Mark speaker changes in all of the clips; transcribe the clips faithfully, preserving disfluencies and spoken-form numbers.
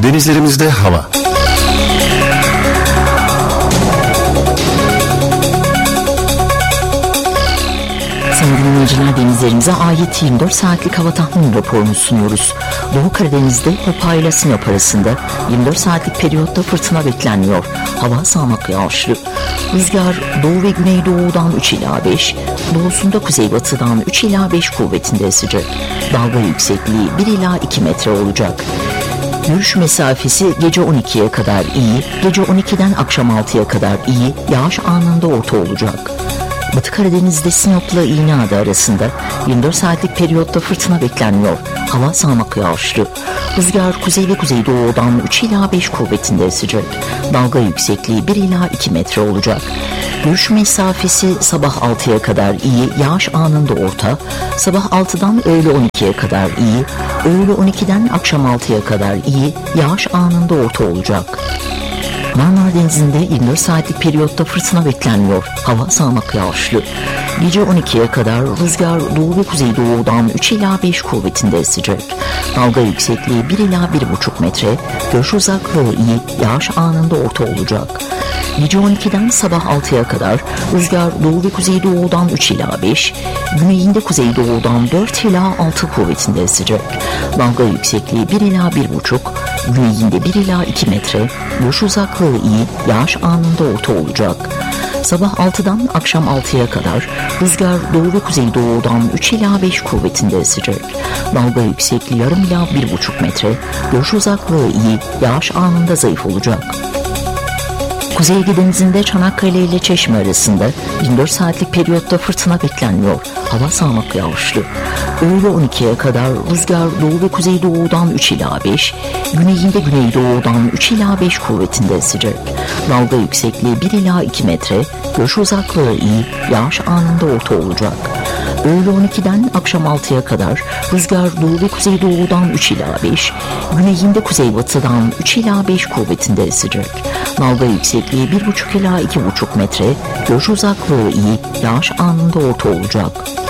Speaker 1: Denizlerimizde hava.
Speaker 2: Sayın dinleyiciler, denizlerimize ait yirmi dört saatlik hava tahmini raporunu sunuyoruz. Doğu Karadeniz'de Hopa ile Sinop arasında yirmi dört saatlik periyotta fırtına bekleniyor. Hava sağanak yağışlı. Rüzgar doğu ve güneydoğudan üç ila beş, doğusunda kuzeybatıdan üç ila beş kuvvetinde esecek. Dalga yüksekliği bir ila iki metre olacak. Görüş mesafesi gece on ikiye kadar iyi, gece on ikiden akşam altıya kadar iyi, yağış anında orta olacak. Batı Karadeniz'de Sinop'la İğneada arasında yirmi dört saatlik periyotta fırtına bekleniyor. Hava sağanak yağışlı. Rüzgar kuzey ve kuzeydoğudan üç ila beş kuvvetinde esecek. Dalga yüksekliği bir ila iki metre olacak. Görüş mesafesi sabah altıya kadar iyi, yağış anında orta. Sabah altıdan öğle on ikiye kadar iyi, öğle on ikiden akşam altıya kadar iyi, yağış anında orta olacak. Marmara Denizi'nde yirmi dört saatlik periyotta fırtına bekleniyor. Hava sağanak yağışlı. Gece on ikiye kadar rüzgar doğu ve kuzeydoğudan üç ila beş kuvvetinde esecek. Dalga yüksekliği bir ila bir buçuk metre. Görüş uzaklığı iyi, yağış anında orta olacak. Gece on ikiden sabah altıya kadar rüzgar doğu ve kuzeydoğudan üç ila beş, güneyinde kuzeydoğudan dört ila altı kuvvetinde esecek. Dalga yüksekliği bir ila bir buçuk, güneyinde bir ila iki metre. Görüş uzaklığı iyi, yağış anında orta olacak. Sabah altıdan akşam altıya kadar rüzgar doğu ve kuzeydoğudan üç ila beş kuvvetinde esecek. Dalga yüksekliği yarım ila bir buçuk metre. Görüş uzaklığı iyi, yağış anında zayıf olacak. Kuzey Ege Denizi'nde Çanakkale ile Çeşme arasında yirmi dört saatlik periyotta fırtına bekleniyor. Hava sağanak yağışlı. Öğle on ikiye kadar rüzgar doğu ve kuzeydoğudan üç ila beş, güneyinde güneydoğudan üç ila beş kuvvetinde esecek. Dalga yüksekliği bir ila iki metre, görüş uzaklığı iyi, yağış anında orta olacak. Öğle on ikiden akşam altıya kadar rüzgar doğu ve kuzeydoğudan üç ila beş, güneyinde kuzeybatıdan üç ila beş kuvvetinde esecek. Dalga yüksekliği bir buçuk ila iki buçuk metre, görüş uzaklığı iyi, yağış anında orta olacak.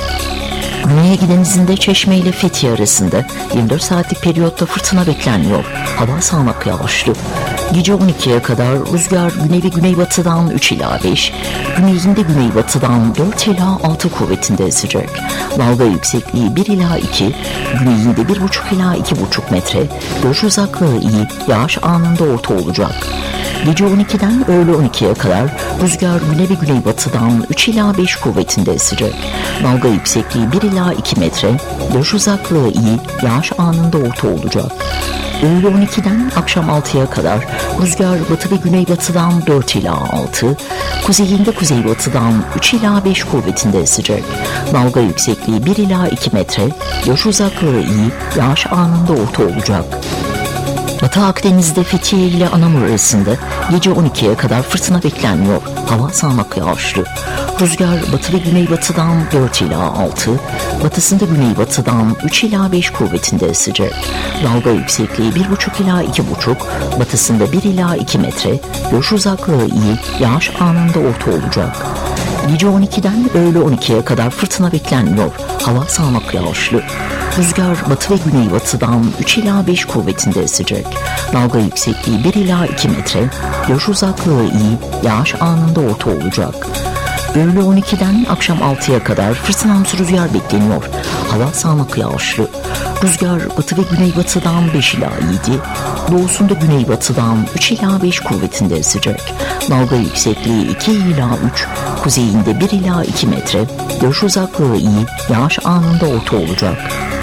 Speaker 2: Güney Ege Denizi'nde Çeşme ile Fethiye arasında yirmi dört saatlik periyotta fırtına bekleniyor. Hava sağanak yağışlı. Gece on ikiye kadar rüzgar güney ve güneybatıdan üç ila beş, güneyinde güneybatıdan dört ila altı kuvvetinde esecek. Dalga yüksekliği bir ila iki, güneyinde bir buçuk ila iki buçuk metre, görüş uzaklığı iyi, yağış anında orta olacak. Gece on ikiden öğle on ikiye kadar rüzgar güney ve güneybatıdan üç ila beş kuvvetinde esecek. Dalga yüksekliği bir ila iki metre, görüş uzaklığı iyi, yağış anında orta olacak. Öğle on ikiden akşam altıya kadar rüzgar batı ve güneybatıdan dört ila altı, kuzeyinde kuzeybatıdan üç ila beş kuvvetinde esecek. Dalga yüksekliği bir ila iki metre, görüş uzaklığı iyi, yağış anında orta olacak. Batı Akdeniz'de Fethiye ile Anamur arasında gece on ikiye kadar fırtına bekleniyor. Hava sağanak yağışlı. Rüzgar batı ve güneybatıdan dört ila altı, batısında güneybatıdan üç ila beş kuvvetinde esecek. Dalga yüksekliği bir buçuk ila iki buçuk, batısında bir ila iki metre, görüş uzaklığı iyi, yağış anında orta olacak. Gece on ikiden öğle on ikiye kadar fırtına bekleniyor. Hava sağanak yağışlı. Rüzgar batı ve güneybatıdan üç ila beş kuvvetinde esecek. Dalga yüksekliği bir ila iki metre, görüş uzaklığı iyi, yağış anında orta olacak. Öğle on ikiden akşam altıya kadar fırtınamsı rüzgar bekleniyor. Hava sağanak yağışlı. Rüzgar batı ve güneybatıdan beş ila yedi, doğusunda güneybatıdan üç ila beş kuvvetinde esecek. Dalga yüksekliği iki ila üç, kuzeyinde bir ila iki metre, görüş uzaklığı iyi, yağış anında orta olacak.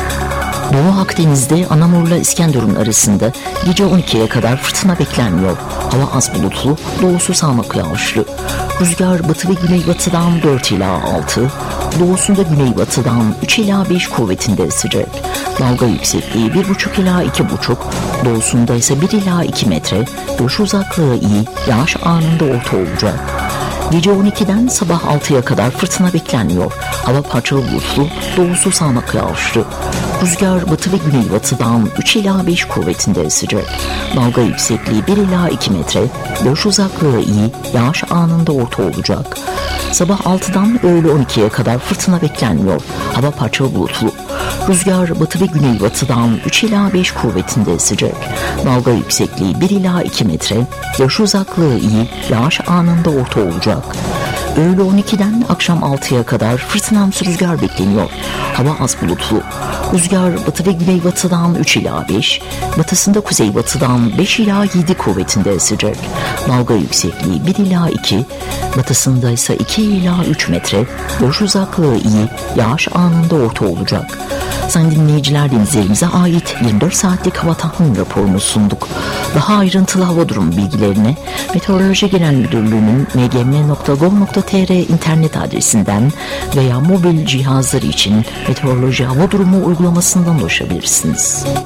Speaker 2: Doğu Akdeniz'de Anamur'la İskenderun arasında gece on ikiye kadar fırtına beklenmiyor. Hava az bulutlu, doğusu sağanak yağışlı. Rüzgar batı ve güneybatıdan dört ila altı, doğusunda güneybatıdan üç ila beş kuvvetinde esecek. Dalga yüksekliği bir buçuk ila iki buçuk, doğusunda ise bir ila iki metre, görüş uzaklığı iyi, yağış anında orta olacak. Gece on ikiden sabah altıya kadar fırtına beklenmiyor. Hava parçalı bulutlu, doğusu sağanak yağışlı. Rüzgar batı ve güneybatıdan üç ila beş kuvvetinde esecek. Dalga yüksekliği bir ila iki metre, görüş uzaklığı iyi, yağış anında orta olacak. Sabah altıdan öğle on ikiye kadar fırtına beklenmiyor. Hava parçalı bulutlu. Rüzgar batı ve güneybatıdan üç ila beş kuvvetinde esecek. Dalga yüksekliği bir ila iki metre. Görüş uzaklığı iyi, yağış anında orta olacak. Öğle on ikiden akşam altıya kadar fırtınamsı rüzgar bekleniyor. Hava az bulutlu. Rüzgar batı ve güneybatıdan üç ila beş, batısında kuzeybatıdan beş ila yedi kuvvetinde esecek. Dalga yüksekliği bir ila iki, batısında ise iki ila üç metre. Görüş uzaklığı iyi, yağış anında orta olacak. Sayın dinleyiciler, denizlerimize ait yirmi dört saatlik hava tahmin raporunu sunduk. Daha ayrıntılı hava durumu bilgilerine Meteoroloji Genel Müdürlüğü'nün m g m nokta gov nokta t r internet adresinden veya mobil cihazları için meteoroloji hava durumu uygulamasından ulaşabilirsiniz.